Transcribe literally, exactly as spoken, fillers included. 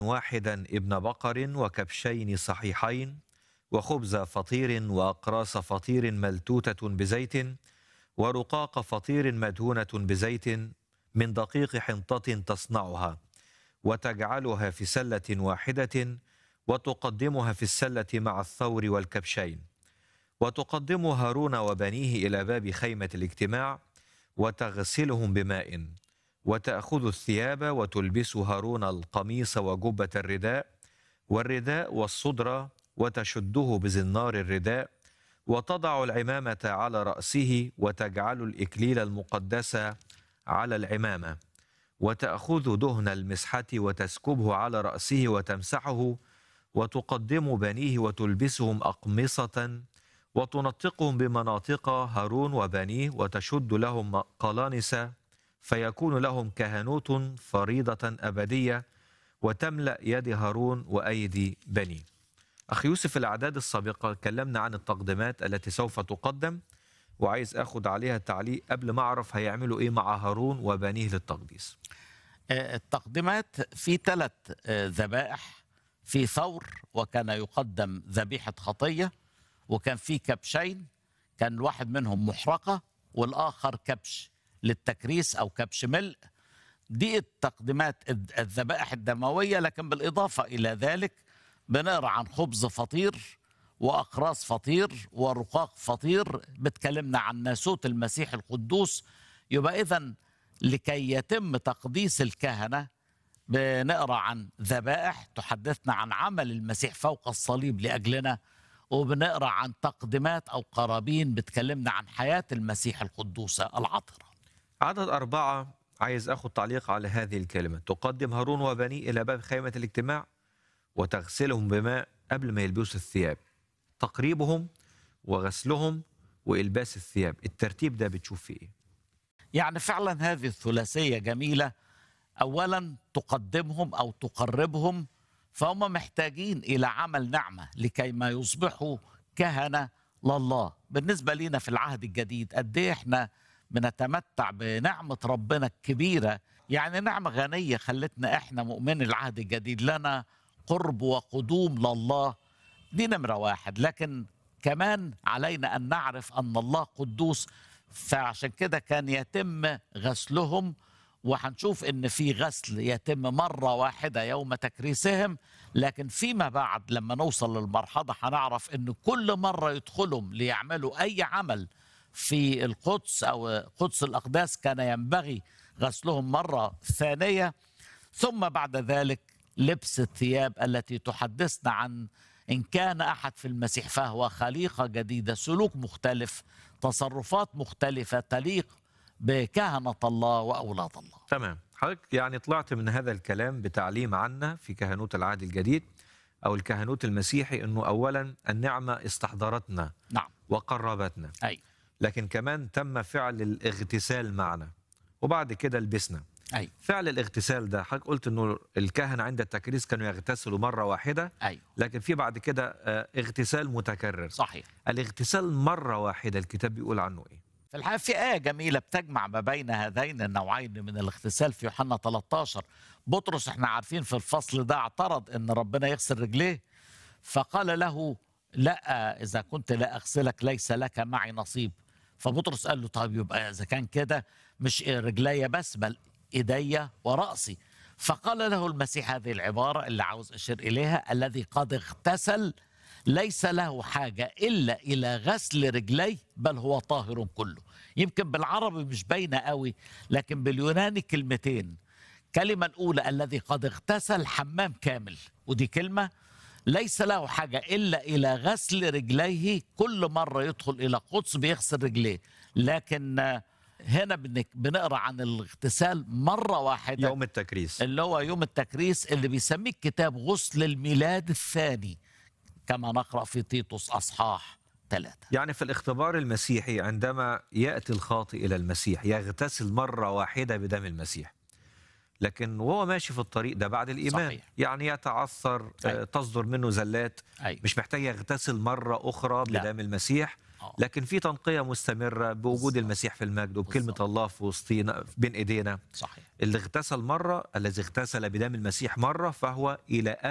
واحدا ابن بقر وكبشين صحيحين وخبز فطير وأقراص فطير ملتوتة بزيت ورقاق فطير مدهونة بزيت من دقيق حنطة تصنعها وتجعلها في سلة واحدة وتقدمها في السلة مع الثور والكبشين. وتقدم هارون وبنيه إلى باب خيمة الاجتماع وتغسلهم بماء، وتأخذ الثياب وتلبس هارون القميص وجبة الرداء والرداء والصدرة وتشده بزنار الرداء، وتضع العمامة على رأسه وتجعل الإكليل المقدس على العمامة، وتأخذ دهن المسحة وتسكبه على رأسه وتمسحه، وتقدم بنيه وتلبسهم أقمصة وتنطقهم بمناطق هارون وبنيه وتشد لهم قلانس فيكون لهم كهنوت فريضة أبدية وتملأ يد هارون وأيدي بنيه. أخي يوسف، الأعداد السابقة كلمنا عن التقدمات التي سوف تقدم، وعايز أخذ عليها تعليق قبل ما أعرف هيعملوا إيه مع هارون وبنيه للتقديس. التقديمات في ثلاث ذبائح. في ثور وكان يقدم ذبيحة خطية، وكان في كبشين كان الواحد منهم محرقة والآخر كبش للتكريس أو كبش ملء. دي التقديمات الذبائح الدموية. لكن بالإضافة إلى ذلك بنقرأ عن خبز فطير وأقراص فطير ورقاق فطير، بتكلمنا عن ناسوت المسيح القدوس. يبقى إذن لكي يتم تقديس الكهنة بنقرأ عن ذبائح تحدثنا عن عمل المسيح فوق الصليب لأجلنا، وبنقرأ عن تقدمات أو قرابين بتكلمنا عن حياة المسيح القدوسة العطرة. عدد أربعة، عايز أخذ تعليق على هذه الكلمة: تقدم هارون وبنيه إلى باب خيمة الاجتماع وتغسلهم بماء قبل ما يلبسوا الثياب. تقريبهم وغسلهم وإلباس الثياب، الترتيب ده بتشوف فيه إيه؟ يعني فعلا هذه الثلاثية جميلة. أولا تقدمهم أو تقربهم، فهم محتاجين إلى عمل نعمة لكي ما يصبحوا كهنة لله. بالنسبة لنا في العهد الجديد قد إيه إحنا بنتمتع بنعمة ربنا الكبيرة، يعني نعمة غنية خلتنا إحنا مؤمنين العهد الجديد لنا قرب وقدوم لله. دي نمرة واحد. لكن كمان علينا أن نعرف أن الله قدوس، فعشان كده كان يتم غسلهم، وهنشوف ان في غسل يتم مرة واحدة يوم تكريسهم. لكن فيما بعد لما نوصل للمرحلة هنعرف ان كل مرة يدخلهم ليعملوا اي عمل في القدس او قدس الاقداس كان ينبغي غسلهم مرة ثانية. ثم بعد ذلك لبس الثياب التي تحدثنا عن إن كان أحد في المسيح فهو خليقة جديدة، سلوك مختلف، تصرفات مختلفة تليق بكهنة الله وأولاد الله. تمام. حضرتك يعني طلعت من هذا الكلام بتعليم عنا في كهنوت العهد الجديد أو الكهنوت المسيحي أنه أولا النعمة استحضرتنا نعم وقربتنا، أي. لكن كمان تم فعل الاغتسال معنا وبعد كده لبسنا. أي. فعل الاغتسال ده حضرتك قلت أنه الكهنة عند التكريس كانوا يغتسلوا مرة واحدة، أي. لكن في بعد كده اغتسال متكرر. صحيح. الاغتسال مرة واحدة الكتاب بيقول عنه إيه؟ في الحقيقة في آية جميلة بتجمع ما بين هذين النوعين من الاغتسال في يوحنا ثلاثة عشر. بطرس احنا عارفين في الفصل ده اعترض ان ربنا يغسل رجليه، فقال له لا، إذا كنت لا أغسلك ليس لك معي نصيب. فبطرس قال له طيب يبقى إذا كان كده مش رجلي بس بل إيدي ورأسي. فقال له المسيح هذه العبارة اللي عاوز أشير إليها: الذي قد اغتسل ليس له حاجة إلا إلى غسل رجليه بل هو طاهر كله. يمكن بالعربي مش باينة قوي، لكن باليوناني كلمتين. كلمة الأولى الذي قد اغتسل حمام كامل، ودي كلمة ليس له حاجة إلا إلى غسل رجليه. كل مرة يدخل إلى قدس بيغسل رجليه. لكن هنا بنقرأ عن الاغتسال مرة واحدة، يوم التكريس، اللي هو يوم التكريس اللي بيسميه الكتاب غسل الميلاد الثاني، كما نقرأ في تيتوس أصحاح ثلاثة. يعني في الاختبار المسيحي عندما يأتي الخاطئ إلى المسيح يغتسل مرة واحدة بدم المسيح، لكن وهو ماشي في الطريق ده بعد الإيمان صحيح. يعني يتعثر، أي. تصدر منه زلات، أي. مش محتاج يغتسل مرة أخرى بدم لا. المسيح، آه. لكن في تنقية مستمرة بوجود بالظبط. المسيح في المجد وبكلمة بالظبط. الله في وسطينا بين إيدينا. صحيح. اللي اغتسل مرة، الذي اغتسل بدم المسيح مرة، فهو إلى